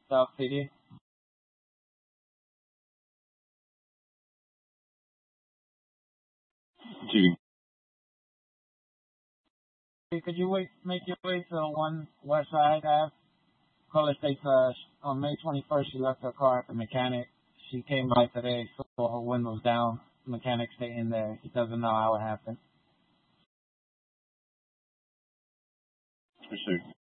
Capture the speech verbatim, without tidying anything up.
South City. Ji Hey, could you wait, make your way to one West Side Ave? Caller states uh, on May twenty-first she left her car at the mechanic. She came by today, saw her windows down. The mechanic stayed in there. He doesn't know how it happened. for sure.